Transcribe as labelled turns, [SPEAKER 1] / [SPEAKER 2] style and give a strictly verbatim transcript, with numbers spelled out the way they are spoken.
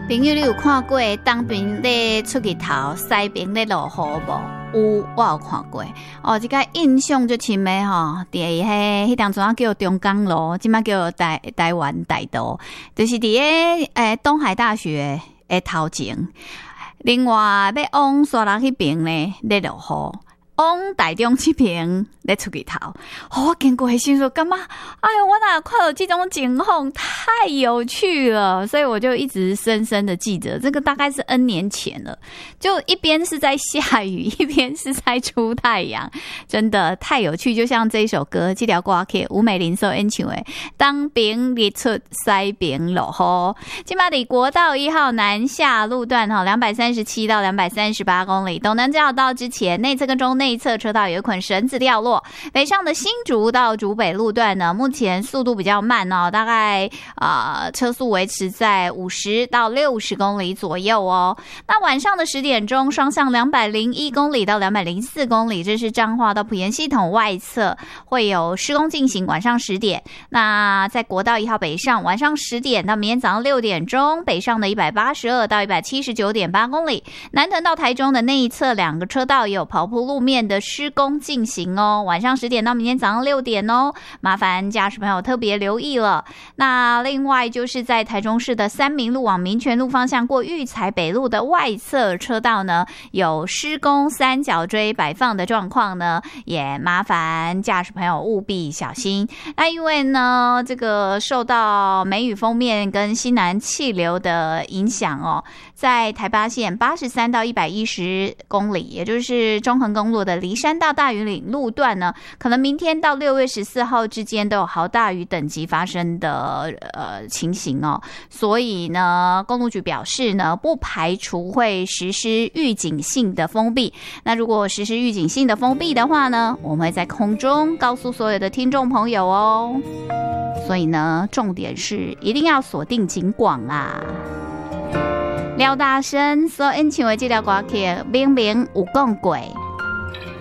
[SPEAKER 1] 朋友，你有看过东边咧出日头，西边咧落雨无？有，我有看过。哦，这个印象就深的吼，伫迄迄当阵啊叫中港路，即摆叫台台湾大道，就是伫个诶东海大学诶头前。另外要往沙拉迄边咧咧落雨。往台中这边咧出日头，哦，我经过的时候感觉，哎呦，我哪看到这种景况太有趣了，所以我就一直深深的记得，这个大概是 N 年前了，就一边是在下雨，一边是在出太阳，真的太有趣。就像这一首歌，这条歌曲吴美玲所演唱的，东边日出西边落雨。今嘛的国道一号南下路段哈，两百三十七到两百三十八公里，斗南交流道之前内侧跟中内。内侧车道有一捆绳子掉落，北上的新竹到竹北路段呢，目前速度比较慢哦，大概呃车速维持在五十到六十公里左右哦。那晚上的十点钟，双向两百零一公里到两百零四公里，这是彰化到埔盐系统外侧会有施工进行。晚上十点，那在国道一号北上，晚上十点到明天早上六点钟，北上的一百八十二到一百七十九点八公里，南屯到台中的那一侧两个车道也有刨铺路面的施工进行哦，晚上十点到明天早上六点哦，麻烦驾驶朋友特别留意了。那另外就是在台中市的三民路往民权路方向过育才北路的外侧车道呢，有施工三角锥摆放的状况呢，也麻烦驾驶朋友务必小心。那因为呢，这个受到梅雨锋面跟西南气流的影响哦，在台八线八十三到一百一十公里，也就是中横公路的梨山到大云岭路段呢，可能明天到六月十四号之间都有豪大雨等级发生的呃情形哦，所以呢，公路局表示呢，不排除会实施预警性的封闭。那如果实施预警性的封闭的话呢，我们会在空中告诉所有的听众朋友哦。所以呢，重点是一定要锁定警广啦。廖大生所演唱的这条歌曲，明明有讲过。